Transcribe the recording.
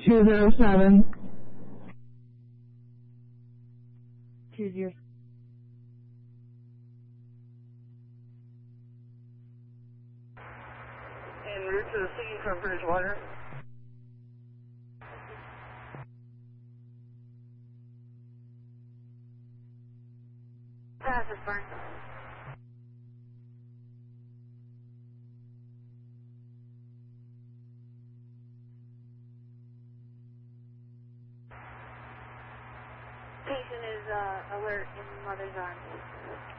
207. 20. En route to the scene from Bridgewater. Passive burn. Patient is alert in mother's arms.